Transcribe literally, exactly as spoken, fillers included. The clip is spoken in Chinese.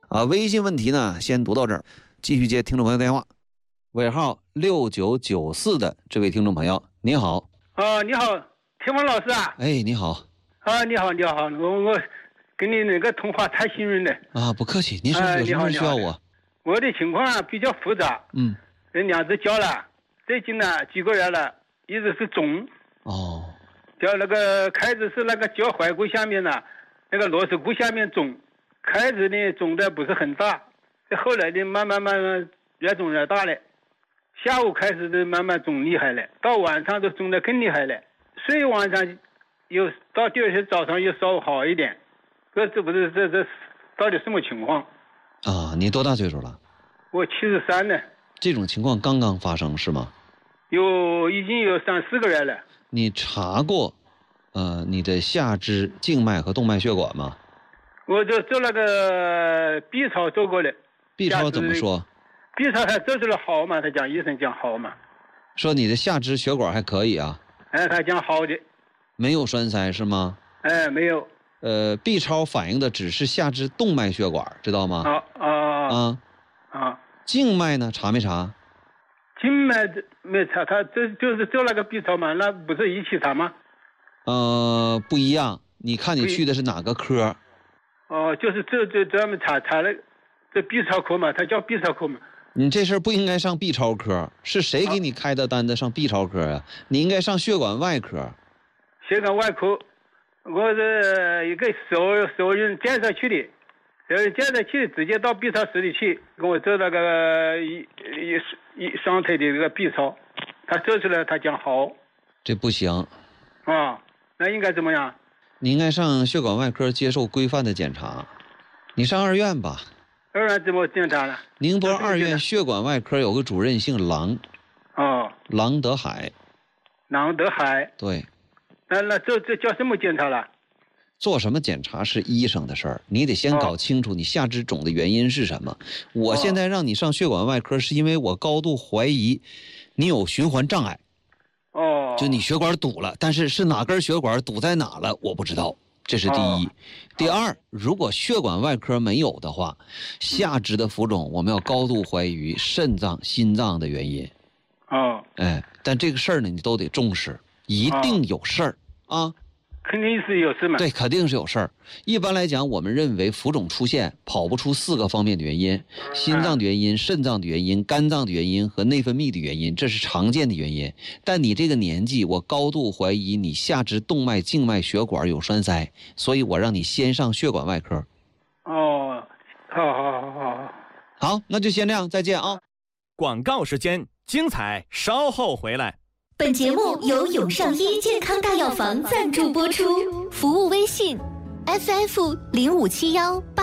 啊，微信问题呢先读到这儿，继续接听众朋友电话。尾号六九九四的这位听众朋友，你好。 啊，你好，天王老师啊。 哎，你好。 啊，你好，你好，我我跟你那个通话太幸运了。 啊，不客气，您说有什么需要我？ 啊、我的情况啊比较复杂。 嗯。 人两只脚了，最近呢几个月了，一直是肿。 哦。 叫那个开始是那个脚踝骨下面呢，那个螺丝骨下面肿，开始呢肿的不是很大，后来呢慢慢慢慢越肿越大了。下午开始就慢慢肿厉害了，到晚上就肿得更厉害了。睡晚上又到第二天早上又稍微好一点，这这不是这这到底什么情况？ 啊，你多大岁数了？ 我七十三了。 这种情况刚刚发生是吗？ 有已经有三四个月了。 你查过，呃，你的下肢静脉和动脉血管吗？ 我就做那个 B 超做过了。 B 超怎么说 ？B 超他做出来好嘛？他讲医生讲好嘛？ 说你的下肢血管还可以啊？ 哎，他讲好的。没有栓塞是吗？ 哎，没有。 呃 ，B 超反映的只是下肢动脉血管，知道吗？ 啊啊啊啊！ 静脉呢？查没查？ 静脉没查，他这就是做那个 B 超嘛，那不是一起查吗？ 呃，不一样。你看你去的是哪个科？ 哦，就是这这专门查查了这 B 超科嘛，他叫 B 超科嘛。 你这事儿不应该上 B 超科，是谁给你开的单子上 B 超科啊？你应该上血管外科。 血管外科，我是一个熟熟人介绍去的，熟人介绍去直接到 B 超室里去跟我做那个一一一双腿的那个 B 超，他做出来他讲好。 这不行。 啊，那应该怎么样？ 你应该上血管外科接受规范的检查。你上二院吧。 二院怎么检查呢？ 宁波二院血管外科有个主任姓郎。 哦。 郎德海。 郎德海。 对。 那那这这叫什么检查了？ 做什么检查是医生的事儿，你得先搞清楚你下肢肿的原因是什么。我现在让你上血管外科，是因为我高度怀疑你有循环障碍。 哦。 就你血管堵了，但是是哪根血管堵在哪了，我不知道。这是第一。哦、第二，如果血管外科没有的话，下肢的浮肿我们要高度怀疑肾脏、心脏的原因。 哦。 哎，但这个事儿呢，你都得重视。一定有事儿、哦、啊， 肯定是有事嘛。 对，肯定是有事儿。一般来讲，我们认为浮肿出现跑不出四个方面的原因：心脏的原因、肾脏的原因、肝脏的原因和内分泌的原因，这是常见的原因。但你这个年纪，我高度怀疑你下肢动脉、静脉血管有栓塞，所以我让你先上血管外科。 哦，好好好好好，那就先这样，再见啊。 广告时间，精彩稍后回来。 本节目由永上医健康大药房赞助播出，服务微信 F F 零五七幺八。